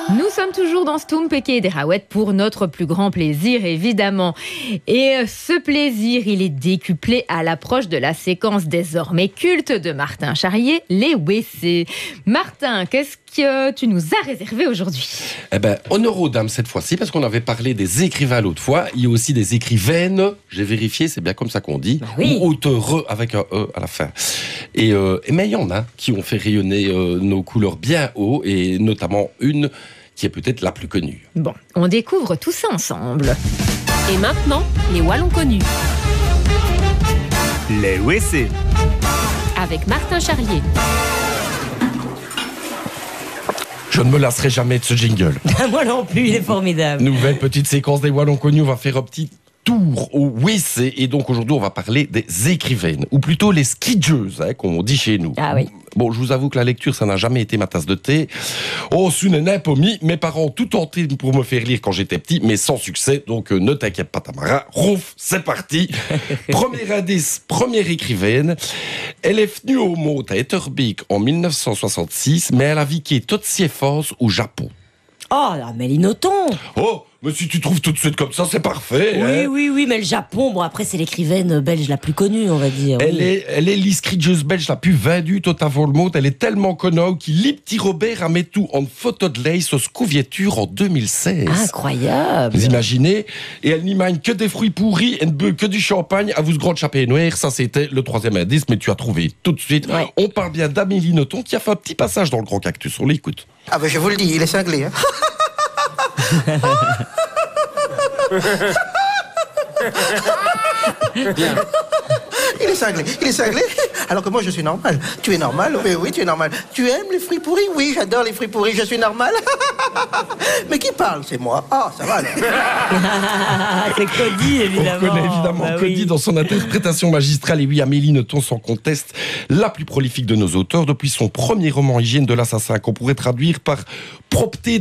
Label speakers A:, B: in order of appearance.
A: Nous sommes toujours dans Stoum, Péké et Derawet pour notre plus grand plaisir, évidemment. Et ce plaisir, il est décuplé à l'approche de la séquence désormais culte de Martin Charrier, les WC. Martin, qu'est-ce que tu nous as réservé aujourd'hui ?
B: Honneur aux dames cette fois-ci, parce qu'on avait parlé des écrivains l'autre fois. Il y a aussi des écrivaines, j'ai vérifié, c'est bien comme ça qu'on dit,
A: oui.
B: ou auteureux avec un E à la fin. Mais il y en a qui ont fait rayonner nos couleurs bien haut, et notamment une qui est peut-être la plus connue.
A: Bon, on découvre tout ça ensemble.
C: Et maintenant, les Wallons connus.
D: Les WC.
C: Avec Martin Charrier.
B: Je ne me lasserai jamais de ce jingle.
E: Moi non plus, il est formidable.
B: Nouvelle petite séquence des Wallons connus, on va faire un petit tour au WC. Et donc aujourd'hui, on va parler des écrivaines, ou plutôt les skidjeuses, comme on dit chez nous.
E: Ah oui.
B: Bon, je vous avoue que la lecture, ça n'a jamais été ma tasse de thé. Oh, ce n'est pas mis. Mes parents ont tout tenté pour me faire lire quand j'étais petit, mais sans succès. Donc, ne t'inquiète pas, Tamara. Rouf, c'est parti. Premier indice, première écrivaine. Elle est venue au monde à Etterbeek en 1966, mais elle a vécu toute ses forces au Japon.
E: Oh, Amélie Nothomb.
B: Oh, mais si tu trouves tout de suite comme ça, c'est parfait.
E: Oui, mais le Japon, bon, après, c'est l'écrivaine belge la plus connue, on va dire.
B: Elle est l'escrigeuse belge la plus vendue tout avant le monde. Elle est tellement connue qu'il lit petit Robert a mis tout en photo de l'ace aux couvertures en 2016.
E: Incroyable.
B: Vous imaginez? Et elle n'y manie que des fruits pourris, elle ne boit que du champagne à vous ce grand chapeau noir. Ça, c'était le troisième indice, mais tu as trouvé tout de suite.
E: Ouais.
B: On parle bien d'Amélie Nothomb qui a fait un petit passage dans le Grand Cactus. On l'écoute.
F: Ah ben je vous le dis, il est cinglé. Hein.
B: Bien.
F: Il est cinglé. Alors que moi je suis normal. Tu es normal? Oui, tu es normal. Tu aimes les fruits pourris? Oui, j'adore les fruits pourris, je suis normal. Mais qui parle? C'est moi. Ah, ça va alors.
E: C'est Cody, évidemment.
B: On connaît évidemment Cody dans son interprétation magistrale. Et oui, Amélie Nothomb, sans conteste, la plus prolifique de nos auteurs, depuis son premier roman Hygiène de l'assassin, qu'on pourrait traduire par propreté